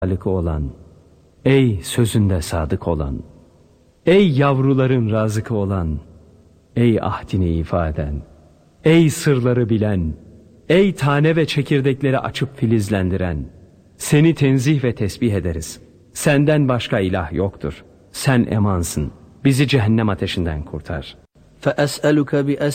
Halık'ı olan, ey sözünde sadık olan, ey yavruların razıkı olan, ey ahdini ifaden, ey sırları bilen, ey tane ve çekirdekleri açıp filizlendiren, seni tenzih ve tesbih ederiz. Senden başka ilah yoktur. Sen emansın. Bizi cehennem ateşinden kurtar. فَأَسْأَلُكَ